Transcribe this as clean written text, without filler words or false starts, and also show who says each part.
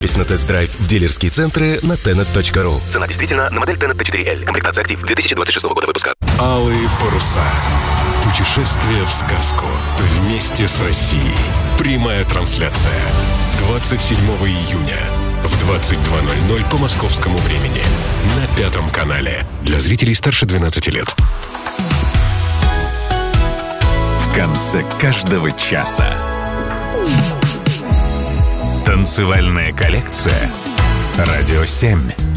Speaker 1: Запись на тест-драйв в дилерские центры на tenet.ru. Цена действительно на модель Tenet T4L. Комплектация «Актив» 2026 года выпуска.
Speaker 2: Алые паруса. Путешествие в сказку. Вместе с Россией. Прямая трансляция. 27 июня в 22:00 по московскому времени. На Пятом канале. Для зрителей старше 12 лет.
Speaker 3: В конце каждого часа. Танцевальная коллекция. Радио 7.